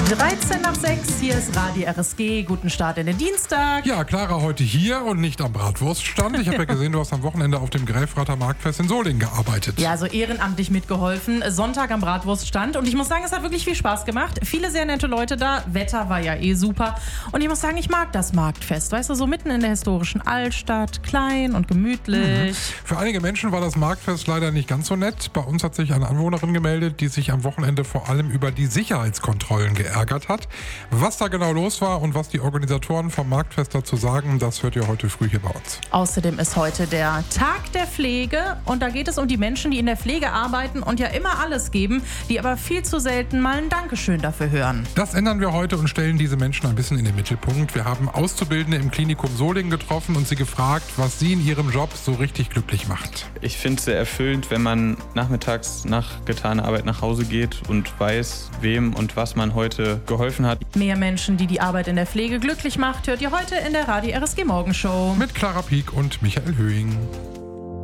13 nach 6, hier ist Radio RSG. Guten Start in den Dienstag. Ja, Clara heute hier und nicht am Bratwurststand. Ich habe ja gesehen, du hast am Wochenende auf dem Gräfrather Marktfest in Solingen gearbeitet. Ja, also ehrenamtlich mitgeholfen. Sonntag am Bratwurststand. Und ich muss sagen, es hat wirklich viel Spaß gemacht. Viele sehr nette Leute da. Wetter war ja super. Und ich muss sagen, ich mag das Marktfest. Weißt du, so mitten in der historischen Altstadt. Klein und gemütlich. Für einige Menschen war das Marktfest leider nicht ganz so nett. Bei uns hat sich eine Anwohnerin gemeldet, die sich am Wochenende vor allem über die Sicherheitskontrollen geärgert hat. Was da genau los war und was die Organisatoren vom Marktfest dazu sagen, das hört ihr heute früh hier bei uns. Außerdem ist heute der Tag der Pflege und da geht es um die Menschen, die in der Pflege arbeiten und ja immer alles geben, die aber viel zu selten mal ein Dankeschön dafür hören. Das ändern wir heute und stellen diese Menschen ein bisschen in den Mittelpunkt. Wir haben Auszubildende im Klinikum Solingen getroffen und sie gefragt, was sie in ihrem Job so richtig glücklich macht. Ich finde es sehr erfüllend, wenn man nachmittags nach getaner Arbeit nach Hause geht und weiß, wem und was man heute geholfen hat. Mehr Menschen, die die Arbeit in der Pflege glücklich macht, hört ihr heute in der Radio RSG Morgenshow. Mit Clara Pieck und Michael Höhing.